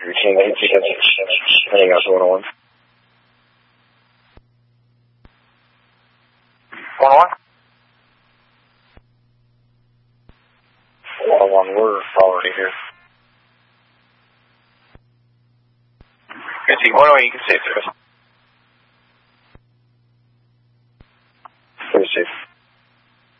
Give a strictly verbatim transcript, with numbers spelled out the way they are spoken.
Routine tickets. Anything else, one oh one? one oh one? one oh one, we're already here. Missy, one oh one, you can say service. Pretty safe.